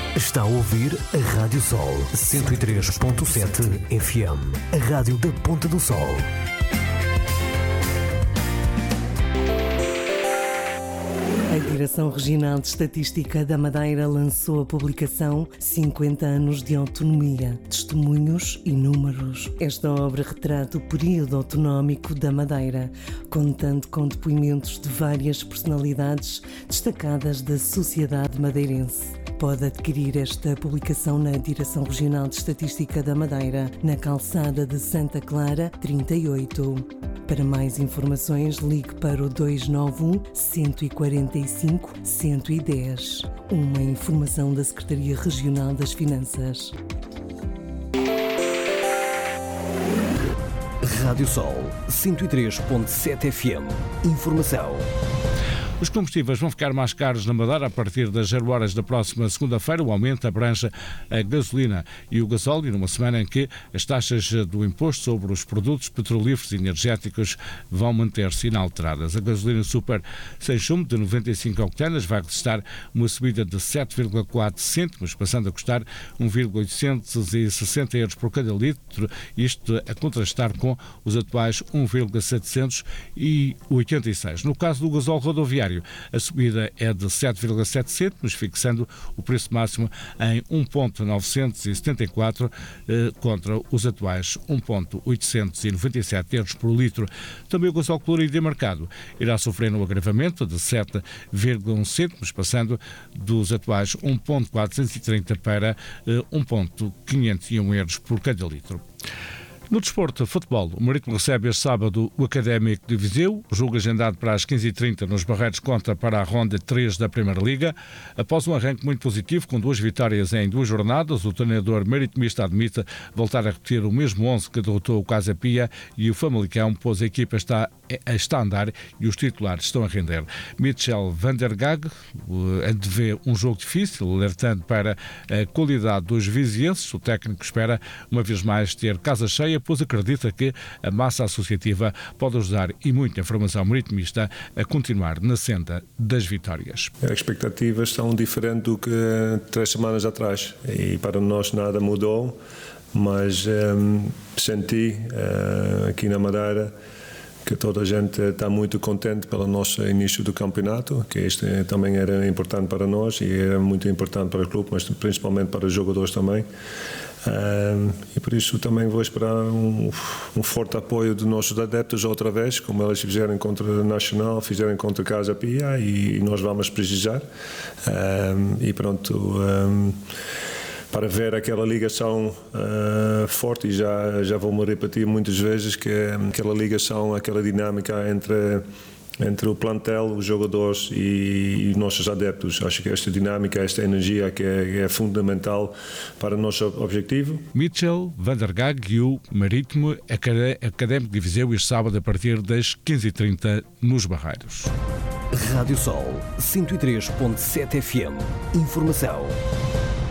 Está a ouvir a Rádio Sol 103.7 FM, a rádio da Ponta do Sol. A Direção Regional de Estatística da Madeira lançou a publicação 50 anos de autonomia, testemunhos e números. Esta obra retrata o período autonómico da Madeira, contando com depoimentos de várias personalidades destacadas da sociedade madeirense. Pode adquirir esta publicação na Direção Regional de Estatística da Madeira, na calçada de Santa Clara 38. Para mais informações, ligue para o 291 145 110. Uma informação da Secretaria Regional das Finanças. Rádio Sol 103.7 FM. Informação. Os combustíveis vão ficar mais caros na Madeira a partir das 0 horas da próxima segunda-feira. O aumento abrange a gasolina e o gasóleo, numa semana em que as taxas do imposto sobre os produtos petrolíferos e energéticos vão manter-se inalteradas. A gasolina super sem chumbo de 95 octanas vai registrar uma subida de 7,4 cêntimos, passando a custar 1,860 euros por cada litro, isto a contrastar com os atuais 1,786. No caso do gasóleo rodoviário, a subida é de 7,7 cêntimos, fixando o preço máximo em 1,974 contra os atuais 1,897 euros por litro. Também o gasóleo colorido e marcado irá sofrer um agravamento de 7,1 cêntimos, passando dos atuais 1,430 para 1,501 euros por cada litro. No desporto, futebol, o Marítimo recebe este sábado o Académico de Viseu. O jogo agendado para as 15h30 nos Barreiros conta para a ronda 3 da Primeira Liga. Após um arranque muito positivo, com 2 vitórias em 2 jornadas, o treinador maritimista admite voltar a repetir o mesmo 11 que derrotou o Casa Pia e o Famalicão, pois a equipa está a andar e os titulares estão a render. Mitchell van der Gag antevê um jogo difícil, alertando para a qualidade dos vizienses. O técnico espera, uma vez mais, ter casa cheia, pois acredita que a massa associativa pode ajudar e muito a formação maritimista a continuar na senda das vitórias. As expectativas são diferentes do que 3 semanas atrás e para nós nada mudou, mas senti aqui na Madeira que toda a gente está muito contente pelo nosso início do campeonato, que isto também era importante para nós e era muito importante para o clube, mas principalmente para os jogadores também. E por isso também vou esperar um forte apoio dos nossos adeptos outra vez, como eles fizeram contra o Nacional, fizeram contra a Casa Pia, e nós vamos precisar. E pronto, para ver aquela ligação forte, e já vou-me repetir muitas vezes que aquela ligação, aquela dinâmica entre o plantel, os jogadores e os nossos adeptos. Acho que esta dinâmica, esta energia que é fundamental para o nosso objetivo. Mitchell van der Gag e o Marítimo Académico de Viseu este sábado a partir das 15h30 nos Barreiros. Rádio Sol 103.7 FM. Informação.